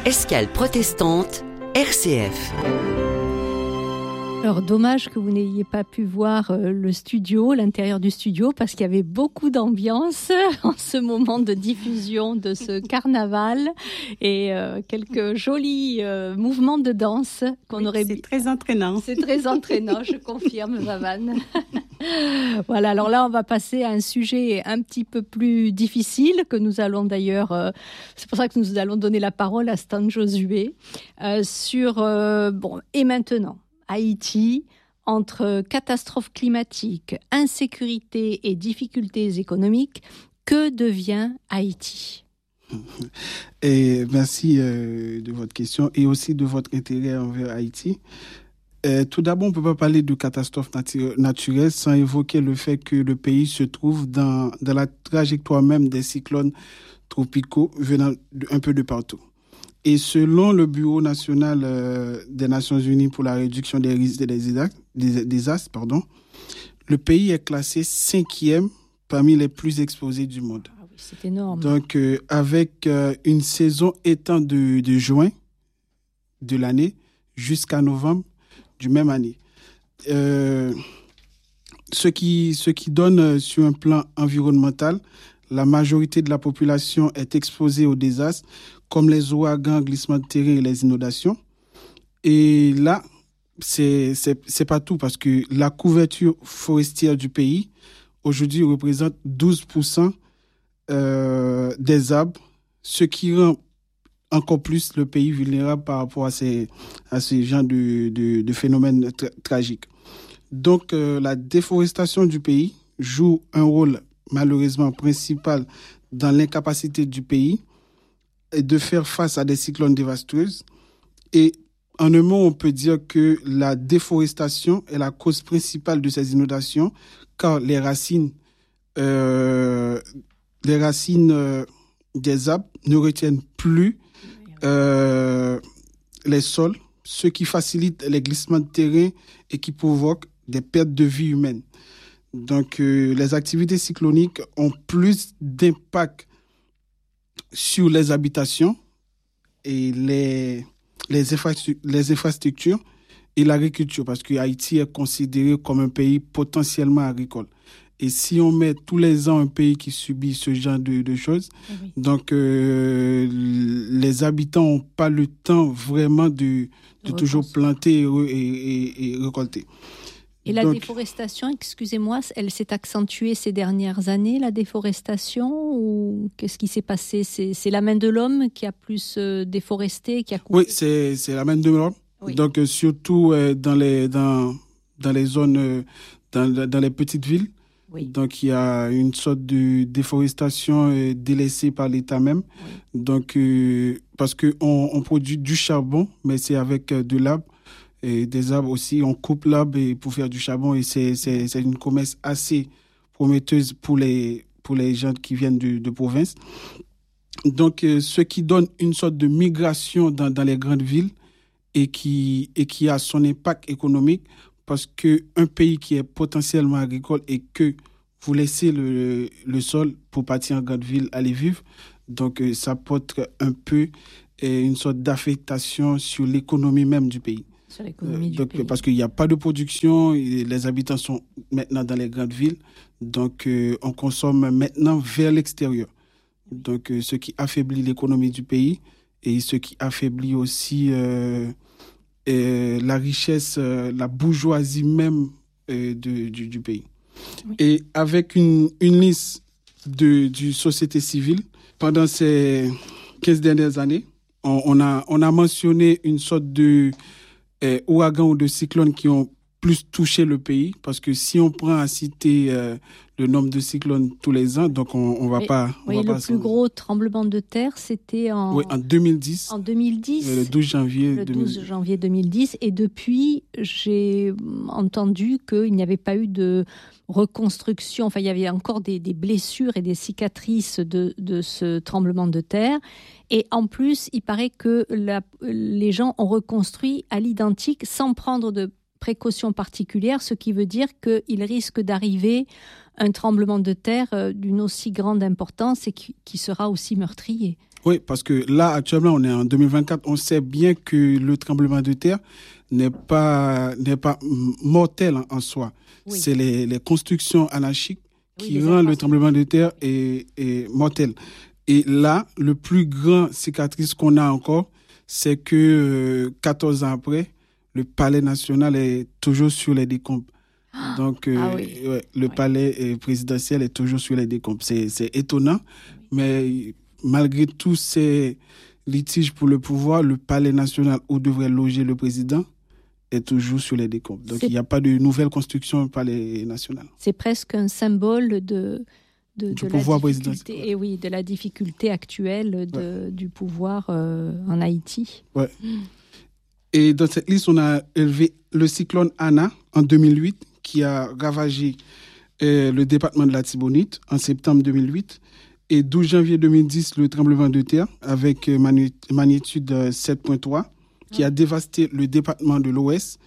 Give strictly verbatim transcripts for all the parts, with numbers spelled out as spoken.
Escale protestante, R C F. Alors, dommage que vous n'ayez pas pu voir euh, le studio, l'intérieur du studio, parce qu'il y avait beaucoup d'ambiance en ce moment de diffusion de ce carnaval et euh, quelques jolis euh, mouvements de danse qu'on oui, aurait... C'est très entraînant. C'est très entraînant, je confirme, Vavan. Voilà, alors là, on va passer à un sujet un petit peu plus difficile que nous allons d'ailleurs... Euh, c'est pour ça que nous allons donner la parole à Stan Josué euh, sur... Euh, bon, et maintenant Haïti, entre catastrophes climatiques, insécurité et difficultés économiques, que devient Haïti ? Et merci euh, de votre question et aussi de votre intérêt envers Haïti. Euh, tout d'abord, on ne peut pas parler de catastrophe natu- naturelle sans évoquer le fait que le pays se trouve dans, dans la trajectoire même des cyclones tropicaux venant de, un peu de partout. Et selon le Bureau national euh, des Nations Unies pour la réduction des risques et des désastres, des désastres pardon, le pays est classé cinquième parmi les plus exposés du monde. Ah oui, c'est énorme. Donc, euh, avec euh, une saison étant de, de juin de l'année jusqu'à novembre du même année. Euh, ce, qui, ce qui donne euh, sur un plan environnemental, la majorité de la population est exposée aux désastres, comme les ouragans, glissements de terrain et les inondations. Et là, c'est, c'est, c'est pas tout, parce que la couverture forestière du pays, aujourd'hui, représente douze pour cent euh, des arbres, ce qui rend encore plus le pays vulnérable par rapport à ces, à ces genres de, de, de phénomènes tra- tragiques. Donc, euh, la déforestation du pays joue un rôle malheureusement principal dans l'incapacité du pays de faire face à des cyclones dévastateurs. Et en un mot, on peut dire que la déforestation est la cause principale de ces inondations, car les racines, euh, les racines euh, des arbres ne retiennent plus euh, les sols, ce qui facilite les glissements de terrain et qui provoque des pertes de vie humaine. Donc, euh, les activités cycloniques ont plus d'impact sur les habitations et les, les, infrastru- les infrastructures et l'agriculture, parce que Haïti est considéré comme un pays potentiellement agricole. Et si on met tous les ans un pays qui subit ce genre de, de choses, oui. donc euh, les habitants n'ont pas le temps vraiment de, de toujours planter et, et, et récolter. Et la Donc, déforestation, excusez-moi, elle s'est accentuée ces dernières années, la déforestation, ou qu'est-ce qui s'est passé ? c'est, c'est la main de l'homme qui a plus euh, déforesté, qui a coupé ? Oui, c'est, c'est la main de l'homme. Oui. Donc, euh, surtout euh, dans, les, dans, dans les zones, euh, dans, dans les petites villes. Oui. Donc, il y a une sorte de déforestation euh, délaissée par l'État même. Oui. Donc, euh, parce qu'on on produit du charbon, mais c'est avec euh, de l'arbre. Et des arbres aussi, on coupe l'arbre pour faire du charbon et c'est, c'est, c'est une commerce assez prometteuse pour les, pour les gens qui viennent de, de province. Donc, euh, ce qui donne une sorte de migration dans, dans les grandes villes et qui, et qui a son impact économique parce qu'un pays qui est potentiellement agricole et que vous laissez le, le sol pour partir en grande ville aller vivre, donc euh, ça porte un peu euh, une sorte d'affectation sur l'économie même du pays. Sur l'économie euh, du donc, pays. Parce qu'il n'y a pas de production, les habitants sont maintenant dans les grandes villes, donc euh, on consomme maintenant vers l'extérieur. Donc, euh, ce qui affaiblit l'économie du pays et ce qui affaiblit aussi euh, euh, la richesse, euh, la bourgeoisie même euh, de, du, du pays. Oui. Et avec une, une liste de, de société civile, pendant ces quinze dernières années, on, on, a, on a mentionné une sorte de Euh, ouragans ou de cyclones qui ont plus touché le pays, parce que si on prend à citer euh, le nombre de cyclones tous les ans, donc on, on va Mais, pas... On oui, va le pas plus gros tremblement de terre, c'était en... Oui, en deux mille dix. En deux mille dix. Euh, le douze janvier. Le deux mille dix. douze janvier deux mille dix. Et depuis, j'ai entendu qu'il n'y avait pas eu de reconstruction. Enfin, il y avait encore des, des blessures et des cicatrices de, de ce tremblement de terre. Et en plus, il paraît que la, les gens ont reconstruit à l'identique sans prendre de précautions particulières, ce qui veut dire qu'il risque d'arriver un tremblement de terre d'une aussi grande importance et qui, qui sera aussi meurtrier. Oui, parce que là, actuellement, on est en deux mille vingt-quatre, on sait bien que le tremblement de terre n'est pas, n'est pas mortel en, en soi. Oui. C'est les, les constructions anarchiques qui oui, rendent le tremblement de terre est, est mortel. Et là, le plus grand cicatrice qu'on a encore, c'est que euh, quatorze ans après, le palais national est toujours sur les décombres. Donc, euh, ah oui. ouais, le oui. palais présidentiel est toujours sur les décombres. C'est, c'est étonnant, oui. mais malgré tous ces litiges pour le pouvoir, le palais national où devrait loger le président est toujours sur les décombres. Donc, c'est... il n'y a pas de nouvelle construction au palais national. C'est presque un symbole de, de, du de pouvoir la difficulté, présidentiel. Et oui, de la difficulté actuelle de, ouais. du pouvoir euh, en Haïti. Ouais. Et dans cette liste, on a élevé le cyclone Ana en deux mille huit, qui a ravagé euh, le département de la Tibonite en septembre deux mille huit. Et douze janvier deux mille dix, le tremblement de terre avec euh, magnitude euh, sept virgule trois qui a dévasté le département de l'Ouest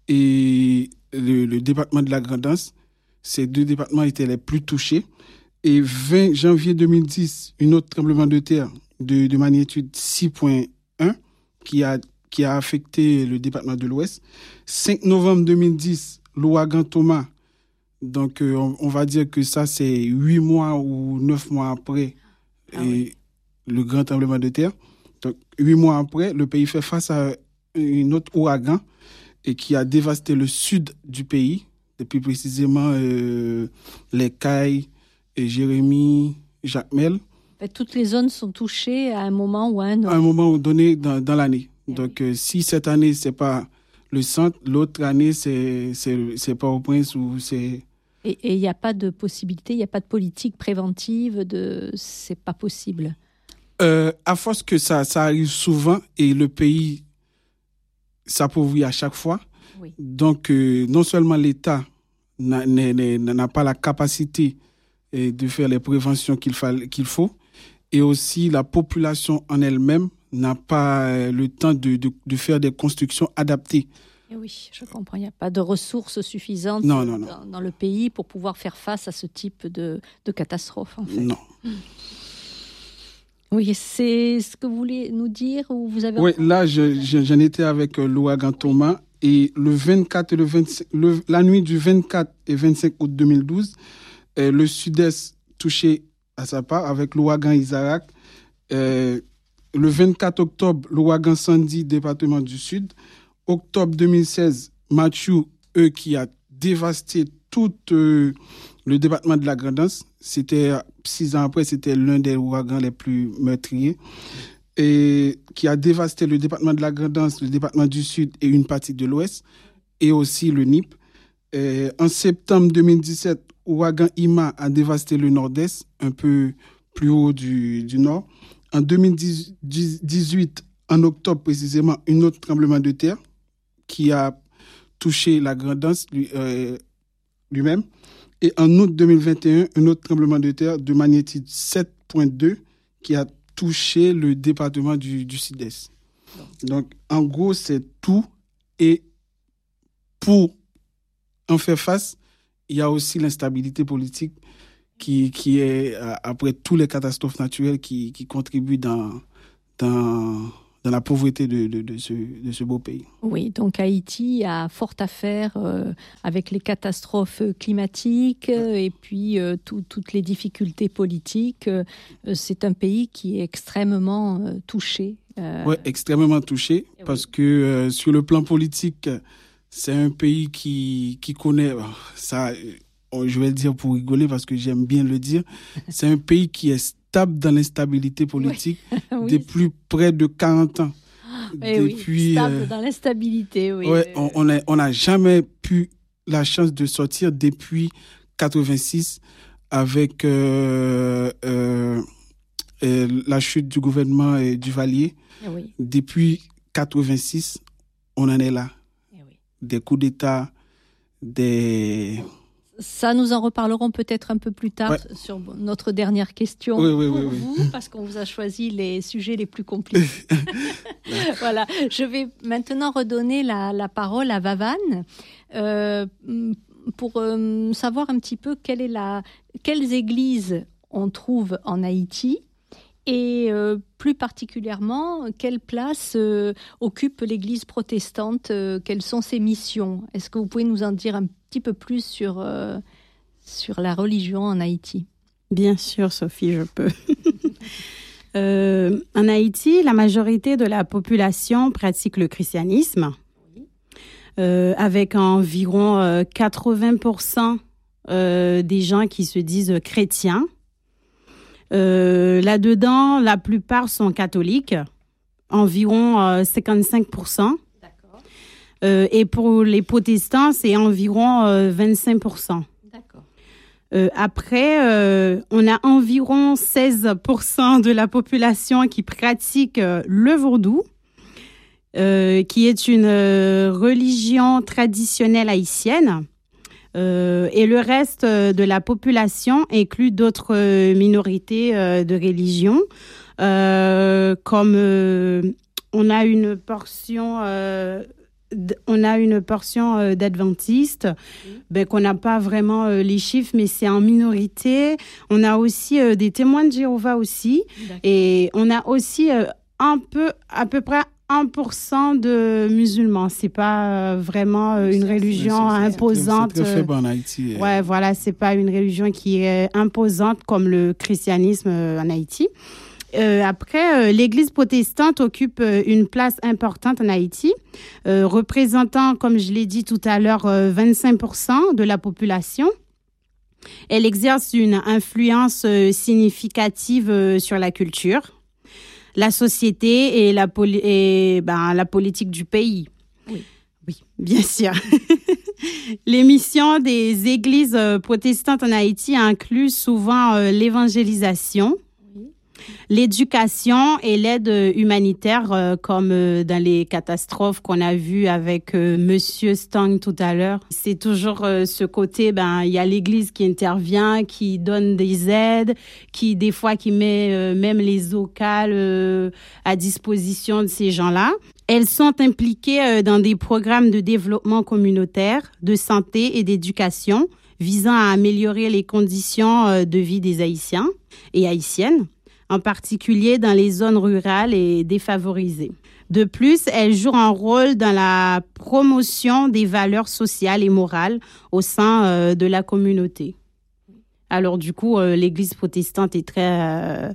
et le, le département de la Grand'Anse. Ces deux départements étaient les plus touchés. Et vingt janvier deux mille dix, un autre tremblement de terre de, de magnitude six virgule un qui a, qui a affecté le département de l'Ouest. cinq novembre deux mille dix, l'ouragan Thomas. Donc, euh, on, on va dire que ça, c'est huit mois ou neuf mois après ah et oui. le grand tremblement de terre. Donc, huit mois après, le pays fait face à un autre ouragan et qui a dévasté le sud du pays, et plus précisément euh, les Cayes, et Jérémie, Jacmel. En fait, toutes les zones sont touchées à un moment ou à un autre. À un moment donné dans, dans l'année. Et Donc, oui. euh, si cette année, ce n'est pas le centre, l'autre année, c'est, c'est, c'est Port-au-Prince ou c'est... Et il n'y a pas de possibilité, il n'y a pas de politique préventive, de... c'est pas possible. Euh, à force que ça, ça arrive souvent et le pays s'appauvrit à chaque fois, oui. donc euh, non seulement l'État n'a, n'a, n'a pas la capacité euh, de faire les préventions qu'il, fa- qu'il faut, et aussi la population en elle-même n'a pas euh, le temps de, de, de faire des constructions adaptées. Et oui, je comprends. Il n'y a pas de ressources suffisantes non, non, non. Dans, dans le pays pour pouvoir faire face à ce type de, de catastrophe. En fait. Non. Oui, c'est ce que vous voulez nous dire ou vous avez... Oui, là, je, je, j'en étais avec euh, l'ouragan Thomas et le vingt-quatre et le vingt-cinq, le, la nuit du vingt-quatre et vingt-cinq août deux mille douze, euh, le sud-est touché à sa part avec l'ouragan Isaac. Euh, le vingt-quatre octobre, l'ouragan Sandy, département du Sud. Octobre deux mille seize, Mathieu, eux, qui a dévasté tout euh, le département de la Grand'Anse. C'était, six ans après, c'était l'un des ouragans les plus meurtriers. Et qui a dévasté le département de la Grand'Anse, le département du Sud et une partie de l'Ouest, et aussi le Nip. Et en septembre deux mille dix-sept, ouragan Ima a dévasté le Nord-Est, un peu plus haut du, du Nord. En deux mille dix-huit, en octobre précisément, un autre tremblement de terre qui a touché la Grand'Anse lui, euh, lui-même. Et en août deux mille vingt et un, un autre tremblement de terre de magnitude sept virgule deux qui a touché le département du, du Sud-Est. Donc, en gros, c'est tout. Et pour en faire face, il y a aussi l'instabilité politique qui, qui est, après toutes les catastrophes naturelles, qui, qui contribuent dans, dans, dans la pauvreté de, de, de, ce, de ce beau pays. Oui, donc Haïti a fort à faire euh, avec les catastrophes climatiques euh, et puis euh, tout, toutes les difficultés politiques. Euh, c'est un pays qui est extrêmement euh, touché. Euh... Oui, extrêmement touché, oui. Parce que euh, sur le plan politique, c'est un pays qui, qui connaît, ça, je vais le dire pour rigoler parce que j'aime bien le dire, c'est un pays qui est stable dans l'instabilité politique oui. oui. depuis près de quarante ans. Et depuis, oui, stable euh, dans l'instabilité, oui. Ouais, on on a, on n'a jamais pu la chance de sortir depuis quatre-vingt-six avec euh, euh, euh, la chute du gouvernement euh, Duvalier. Oui. Depuis quatre-vingt-six, on en est là. Oui. Des coups d'État, des... Ça, nous en reparlerons peut-être un peu plus tard ouais. sur notre dernière question oui, oui, pour oui, oui. vous, parce qu'on vous a choisi les sujets les plus compliqués. Voilà. Je vais maintenant redonner la, la parole à Vavan euh, pour euh, savoir un petit peu quelle est la, quelles églises on trouve en Haïti. Et euh, plus particulièrement, quelle place euh, occupe l'Église protestante euh, Quelles sont ses missions? Est-ce que vous pouvez nous en dire un petit peu plus sur, euh, sur la religion en Haïti? Bien sûr, Sophie, je peux. euh, en Haïti, la majorité de la population pratique le christianisme, euh, avec environ euh, quatre-vingts pour cent euh, des gens qui se disent chrétiens. Euh, là-dedans, la plupart sont catholiques, environ euh, cinquante-cinq pour cent. D'accord. Euh, et pour les protestants, c'est environ euh, vingt-cinq pour cent. D'accord. Euh, après, euh, on a environ seize pour cent de la population qui pratique euh, le vaudou, euh, qui est une euh, religion traditionnelle haïtienne. Euh, et le reste de la population inclut d'autres minorités euh, de religion, euh, comme euh, on a une portion, euh, d- on a une portion euh, d'adventistes, mmh. ben, qu'on n'a pas vraiment euh, les chiffres, mais c'est en minorité. On a aussi euh, des témoins de Jéhovah aussi, D'accord. Et on a aussi euh, un peu, à peu près un pour cent de musulmans. C'est pas vraiment une c'est, religion c'est, c'est, imposante. C'est très faible en Haïti. Ouais, euh... voilà, c'est pas une religion qui est imposante comme le christianisme en Haïti. Euh, après, euh, l'Église protestante occupe euh, une place importante en Haïti, euh, représentant, comme je l'ai dit tout à l'heure, euh, vingt-cinq pour cent de la population. Elle exerce une influence euh, significative euh, sur la culture, la société et la, poli- et, ben, la politique du pays. Oui, oui, bien sûr. Les missions des églises protestantes en Haïti incluent souvent euh, l'évangélisation, oui. l'éducation et l'aide humanitaire, euh, comme euh, dans les catastrophes qu'on a vues avec euh, Monsieur Stang tout à l'heure. C'est toujours euh, ce côté, ben, il y a l'Église qui intervient, qui donne des aides, qui des fois qui met euh, même les eaux cales euh, à disposition de ces gens-là. Elles sont impliquées euh, dans des programmes de développement communautaire, de santé et d'éducation visant à améliorer les conditions euh, de vie des Haïtiens et Haïtiennes, en particulier dans les zones rurales et défavorisées. De plus, elles jouent un rôle dans la promotion des valeurs sociales et morales au sein euh, de la communauté. Alors du coup, euh, l'Église protestante est très... Euh,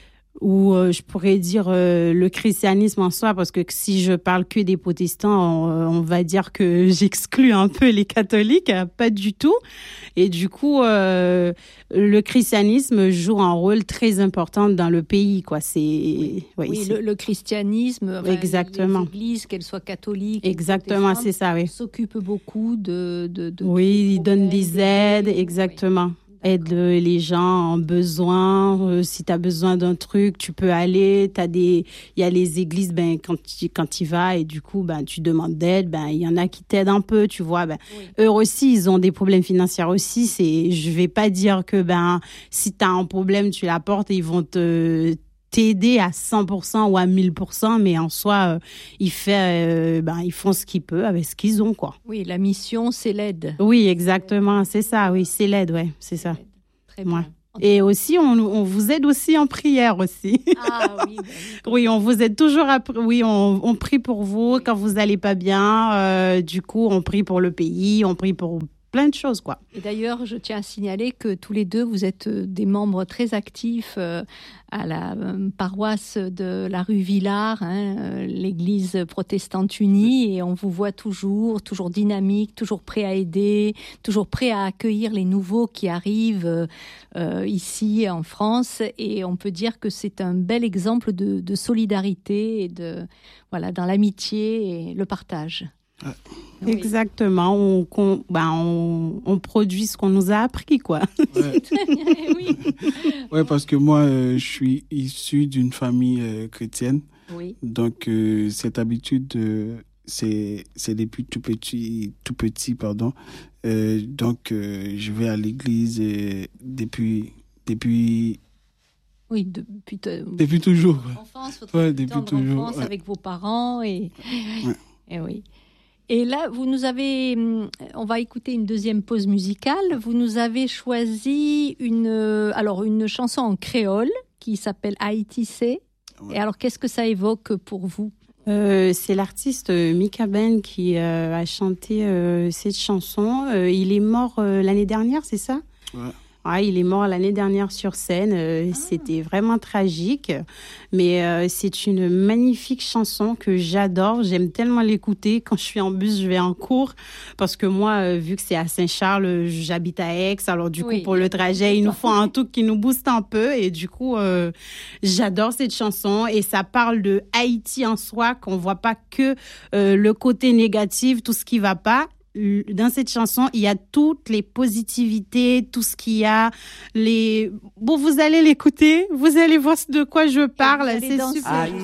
ou euh, je pourrais dire euh, le christianisme en soi, parce que si je parle que des protestants, on, on va dire que j'exclus un peu les catholiques, pas du tout. Et du coup, euh, le christianisme joue un rôle très important dans le pays, quoi. C'est oui, ouais, oui c'est... Le, le christianisme, exactement. Les églises, qu'elles soient catholiques, exactement, c'est ça, oui. S'occupent beaucoup de, de, de oui, ils donnent des aides, exactement. Oui. Aide les gens en besoin. Euh, si tu as besoin d'un truc, tu peux aller. T'as des, il y a les églises, ben, quand tu, quand tu vas et du coup, ben, tu demandes d'aide, ben, il y en a qui t'aident un peu, tu vois. Ben, oui. Eux aussi, ils ont des problèmes financiers aussi. C'est, je vais pas dire que, ben, si tu as un problème, tu l'apportes et ils vont te, t'aider à cent pour cent ou à mille pour cent, mais en soi, euh, ils, fait, euh, ben, ils font ce qu'ils peuvent avec ce qu'ils ont, quoi. Oui, la mission, c'est l'aide. Oui, exactement, c'est ça, oui, c'est l'aide, ouais, c'est ça. Très bien. Ouais. Et aussi, on, on vous aide aussi en prière aussi. Ah oui. Ben, oui, on vous aide toujours à, oui, on, on prie pour vous quand vous allez pas bien. Euh, du coup, on prie pour le pays, on prie pour plein de choses, quoi. Et d'ailleurs, je tiens à signaler que tous les deux, vous êtes des membres très actifs euh, à la euh, paroisse de la rue Villard, hein, euh, l'église protestante unie, et on vous voit toujours, toujours dynamique, toujours prêt à aider, toujours prêt à accueillir les nouveaux qui arrivent euh, euh, ici en France. Et on peut dire que c'est un bel exemple de, de solidarité et de, voilà, dans l'amitié et le partage. Ah. Oui. Exactement, on, on, ben on, on produit ce qu'on nous a appris, quoi. Ouais. Très bien, oui. Ouais, parce que moi, euh, je suis issu d'une famille euh, chrétienne. Oui. Donc, euh, cette habitude, euh, c'est, c'est depuis tout petit, tout petit, pardon. Euh, donc, euh, je vais à l'église et depuis, depuis, Oui, depuis, te- depuis toujours. votre enfance, votre Ouais, depuis depuis toujours, enfance ouais. avec vos parents. Et, Ouais. et oui. Et là, vous nous avez, hum, on va écouter une deuxième pause musicale. Vous nous avez choisi une, euh, alors une chanson en créole qui s'appelle Haïti c'est. Ouais. Et alors, qu'est-ce que ça évoque pour vous? Euh, c'est l'artiste euh, Mika Ben qui euh, a chanté euh, cette chanson. Euh, il est mort euh, l'année dernière, c'est ça? Ouais. Ouais, il est mort l'année dernière sur scène. Euh, Ah. C'était vraiment tragique. Mais euh, c'est une magnifique chanson que j'adore. J'aime tellement l'écouter. Quand je suis en bus, je vais en cours. Parce que moi, euh, vu que c'est à Saint-Charles, j'habite à Aix. Alors du coup, Oui. pour le trajet, il nous faut un truc qui nous booste un peu. Et du coup, euh, j'adore cette chanson. Et ça parle de Haïti en soi, qu'on voit pas que euh, le côté négatif, tout ce qui va pas. Dans cette chanson, il y a toutes les positivités, tout ce qu'il y a. Les... Bon, vous allez l'écouter, vous allez voir de quoi je parle. vous allez C'est danser. super. Haïti,